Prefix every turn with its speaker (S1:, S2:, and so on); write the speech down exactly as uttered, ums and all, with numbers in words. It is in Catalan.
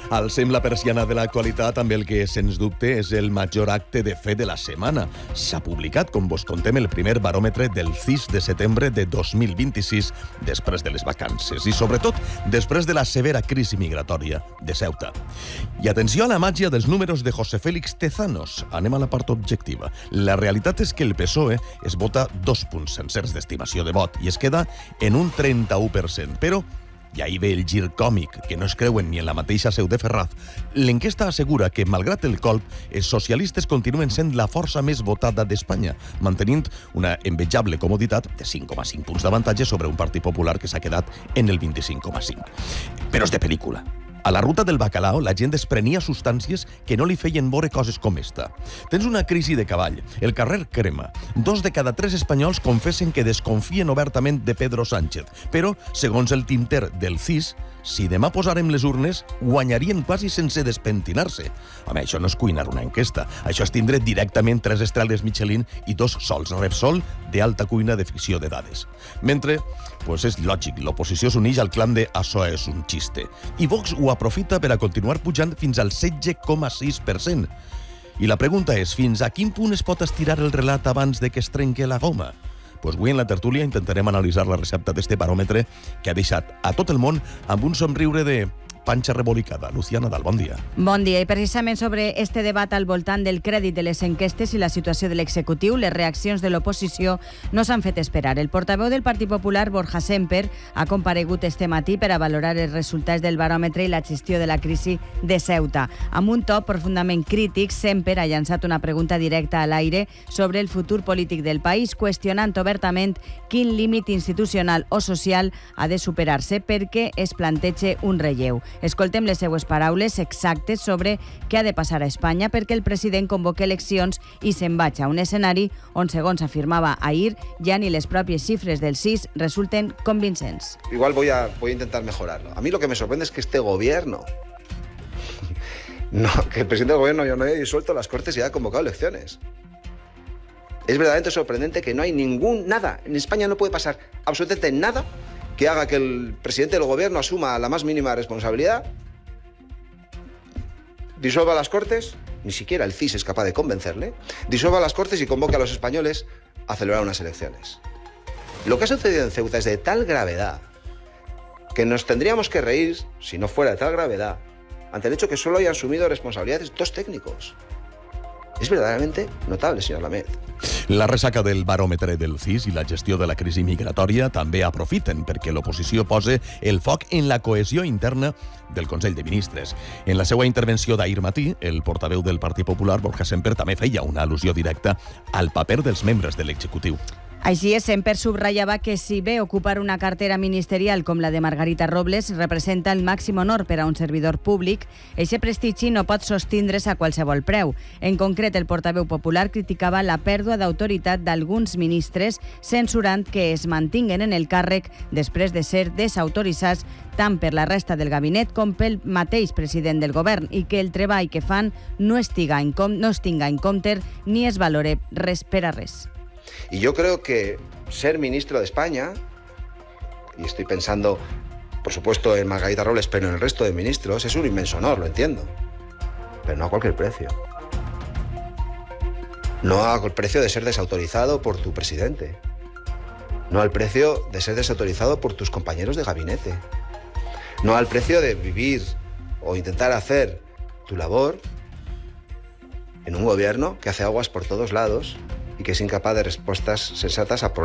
S1: Alcem la persiana de l'actualitat amb el que, sens dubte, és el major acte de fe de la setmana. S'ha publicat, com vos contem, el primer baròmetre del C I S de setembre de dos mil vint-i-sis, després de les vacances i, sobretot, després de la severa crisi migratòria de Ceuta. I atenció a la màgia dels números de José Félix Tezanos. Anem a la part objectiva. La realitat és que el P S O E es vota dos punts sencers d'estimació de vot i es queda en un trenta-u per cent, però i ahí ve el gir còmic, que no es creuen ni en la mateixa seu de Ferraz. L'enquesta assegura que, malgrat el colp, els socialistes continuen sent la força més votada d'Espanya, mantenint una envejable comoditat de cinc coma cinc punts d'avantatge sobre un Partit Popular que s'ha quedat en el vint-i-cinc coma cinc. Però és de pel·lícula. A la ruta del bacalao, la gent es prenia substàncies que no li feien veure coses com esta. Tens una crisi de cavall, el carrer crema. Dos de cada tres espanyols confessen que desconfien obertament de Pedro Sánchez. Però, segons el tinter del C I S, si demà posarem les urnes, guanyarien quasi sense despentinar-se. Home, això no és cuinar una enquesta. Això és tindre directament tres estrelles Michelin i dos sols Repsol d'alta cuina de ficció de dades. Mentre, pues és lògic, l'oposició s'uneix al clam de «això és un xiste». I Vox ho aprofita per a continuar pujant fins al setze coma sis per cent. I la pregunta és, fins a quin punt es pot estirar el relat abans de que es trenque la goma? Pues avui en la tertúlia intentarem analitzar la recepta d'este baròmetre que ha deixat a tot el món amb un somriure de panxa rebolicada. Lucia Nadal, bon dia.
S2: Bon dia. I precisament sobre este debat al voltant del crèdit de les enquestes i la situació de l'executiu, les reaccions de l'oposició no s'han fet esperar. El portaveu del Partit Popular, Borja Semper, ha comparegut este matí per a valorar els resultats del baròmetre i la gestió de la crisi de Ceuta. Amb un to profundament crític, Semper ha llançat una pregunta directa a l'aire sobre el futur polític del país, qüestionant obertament quin límit institucional o social ha de superar-se perquè es planteja un relleu. Escoltem les seues paraules exactes sobre què ha de passar a Espanya perquè el president convoca eleccions i se'n vaig a un escenari on, segons afirmava ahir, ja ni les pròpies xifres del C I S resulten convincents.
S3: Igual voy a, voy a intentar mejorarlo. A mí lo que me sorprende es que este gobierno, no, que el presidente del gobierno ya no haya disuelto las Cortes y haya convocado elecciones. Es verdaderamente sorprendente que no hay ningún, nada. En España no puede pasar absolutamente nada que haga que el presidente del gobierno asuma la más mínima responsabilidad, disuelva las Cortes, ni siquiera el C I S es capaz de convencerle, disuelva las Cortes y convoque a los españoles a celebrar unas elecciones. Lo que ha sucedido en Ceuta es de tal gravedad que nos tendríamos que reír, si no fuera de tal gravedad, ante el hecho que solo hayan asumido responsabilidades dos técnicos. És verdaderament notable, senyor Lamet.
S1: La ressaca del baròmetre del C I S i la gestió de la crisi migratòria també aprofiten perquè l'oposició posa el foc en la cohesió interna del Consell de Ministres. En la seva intervenció d'ahir matí, el portaveu del Partit Popular, Borja Semper, també feia una al·lusió directa al paper dels membres de l'executiu.
S2: Així és, Semper subratllava que si bé ocupar una cartera ministerial com la de Margarita Robles representa el màxim honor per a un servidor públic, eixe prestigi no pot sostindre's a qualsevol preu. En concret, el portaveu popular criticava la pèrdua d'autoritat d'alguns ministres, censurant que es mantinguen en el càrrec després de ser desautoritzats tant per la resta del gabinet com pel mateix president del govern i que el treball que fan no estiga en, com, no estinga en compte ni es valore res per a res.
S3: Y yo creo que ser ministro de España, y estoy pensando, por supuesto, en Margarita Robles, pero en el resto de ministros, es un inmenso honor, lo entiendo. Pero no a cualquier precio. No al precio de ser desautorizado por tu presidente. No al precio de ser desautorizado por tus compañeros de gabinete. No al precio de vivir o intentar hacer tu labor en un gobierno que hace aguas por todos lados y que es incapaz de respuestas sensatas a problemas